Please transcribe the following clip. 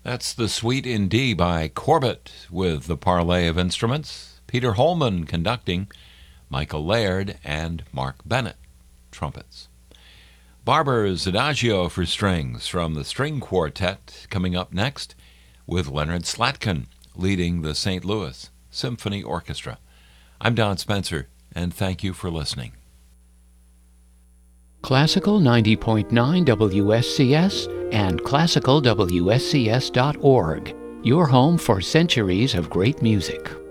That's the Suite in D by Corbett with the Parley of Instruments, Peter Holman conducting, Michael Laird and Mark Bennett, trumpets. Barber's Adagio for Strings from the String Quartet coming up next with Leonard Slatkin leading the St. Louis Symphony Orchestra. I'm Don Spencer, and thank you for listening. Classical 90.9 WSCS and classicalwscs.org, your home for centuries of great music.